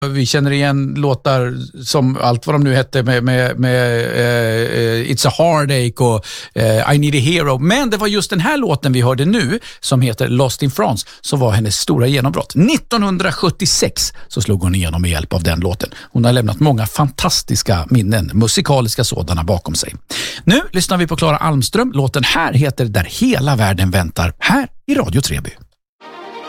Vi känner igen låtar som allt vad de nu hette med It's a Heartache och I Need a Hero. Men det var just den här låten vi hörde nu som heter Lost in France som var hennes stora genombrott. 1976 så slog hon igenom med hjälp av den låten. Hon har lämnat många fantastiska minnen, musikaliska sådana bakom sig. Nu lyssnar vi på Clara Almström. Låten här heter Där hela världen väntar, här i Radio Treby.